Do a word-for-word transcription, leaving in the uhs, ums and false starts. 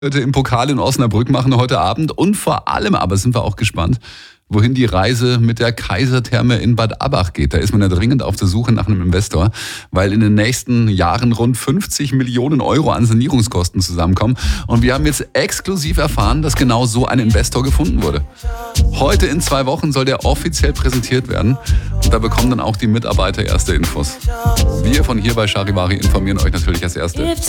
Heute im Pokal in Osnabrück machen heute Abend und vor allem aber sind wir auch gespannt, wohin die Reise mit der Kaisertherme in Bad Abbach geht. Da ist man ja dringend auf der Suche nach einem Investor, weil in den nächsten Jahren rund fünfzig Millionen Euro an Sanierungskosten zusammenkommen. Und wir haben jetzt exklusiv erfahren, dass genau so ein Investor gefunden wurde. Heute in zwei Wochen soll der offiziell präsentiert werden und da bekommen dann auch die Mitarbeiter erste Infos. Wir von hier bei Charivari informieren euch natürlich als Erste.